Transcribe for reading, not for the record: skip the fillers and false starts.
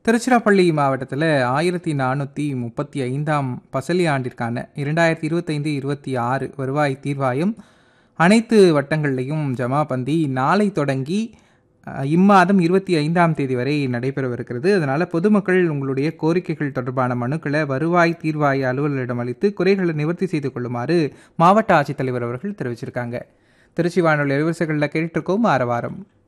திருச்சிராப்பள்ளி மாவட்டத்தில் 1435ஆம் பசலி ஆண்டிற்கான 2025-26 வருவாய் தீர்வாயம் அனைத்து வட்டங்கள்லையும் ஜமாபந்தி நாளை தொடங்கி இம்மாதம் 25ஆம் தேதி வரை நடைபெறவிருக்கிறது. அதனால் பொதுமக்கள் உங்களுடைய கோரிக்கைகள் தொடர்பான மனுக்களை வருவாய் தீர்வாய அலுவலரிடம் அளித்து குறைகளை நிவர்த்தி செய்து கொள்ளுமாறு மாவட்ட ஆட்சித்தலைவர் அவர்கள் தெரிவிச்சிருக்காங்க. திருச்சி வானொலி அலுவலகங்களில் கேட்டுருக்கோம் ஆரவாரம்.